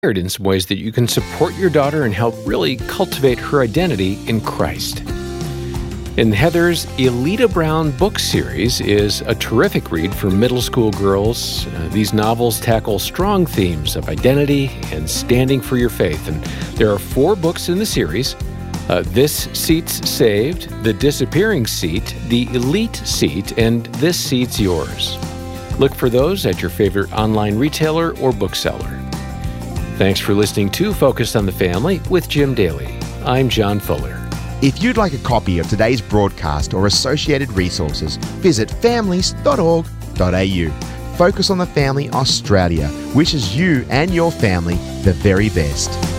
in some ways that you can support your daughter and help really cultivate her identity in Christ. And Heather's Elita Brown book series is a terrific read for middle school girls. These novels tackle strong themes of identity and standing for your faith. And there are 4 books in the series. This Seat's Saved, The Disappearing Seat, The Elite Seat, and This Seat's Yours. Look for those at your favorite online retailer or bookseller. Thanks for listening to Focused on the Family with Jim Daly. I'm John Fuller. If you'd like a copy of today's broadcast or associated resources, visit families.org.au. Focus on the Family Australia wishes you and your family the very best.